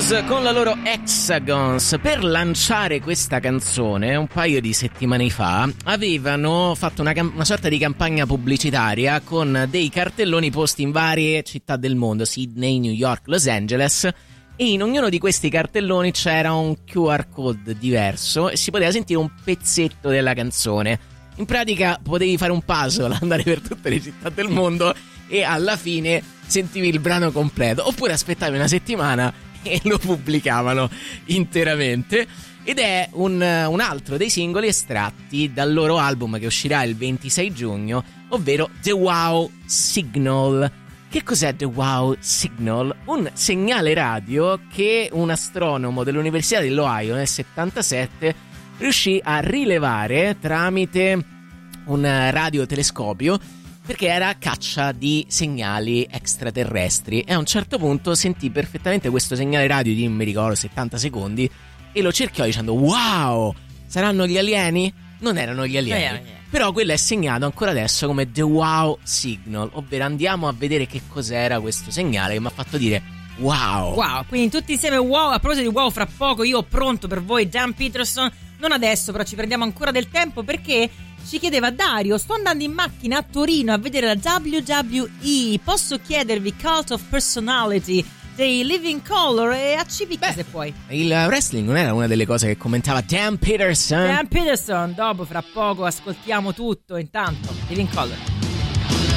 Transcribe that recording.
Blues con la loro Hexagons. Per lanciare questa canzone un paio di settimane fa avevano fatto una sorta di campagna pubblicitaria con dei cartelloni posti in varie città del mondo, Sydney, New York, Los Angeles, e in ognuno di questi cartelloni c'era un QR code diverso e si poteva sentire un pezzetto della canzone. In pratica potevi fare un puzzle, andare per tutte le città del mondo e alla fine sentivi il brano completo, oppure aspettavi una settimana e lo pubblicavano interamente. Ed è un altro dei singoli estratti dal loro album che uscirà il 26 giugno, ovvero The Wow Signal. Che cos'è The Wow Signal? Un segnale radio che un astronomo dell'Università dell'Ohio nel 77 riuscì a rilevare tramite un radiotelescopio, perché era a caccia di segnali extraterrestri, e a un certo punto sentì perfettamente questo segnale radio di, non mi ricordo, 70 secondi, e lo cerchiò dicendo: wow, saranno gli alieni? Non erano gli alieni, però quello è segnato ancora adesso come The Wow Signal, ovvero andiamo a vedere che cos'era questo segnale che mi ha fatto dire wow, quindi tutti insieme wow. A proposito di wow, fra poco io ho pronto per voi Dan Peterson, non adesso però, ci prendiamo ancora del tempo, perché ci chiedeva Dario: sto andando in macchina a Torino a vedere la WWE, posso chiedervi Cult of Personality dei Living Color e a Civica se puoi. Il wrestling non era una delle cose che commentava Dan Peterson? Dan Peterson, dopo fra poco ascoltiamo tutto, intanto Living Color.